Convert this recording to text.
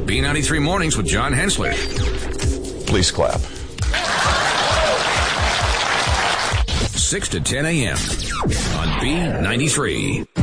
B93 Mornings with John Hensler. Please clap. 6 to 10 a.m. on B93.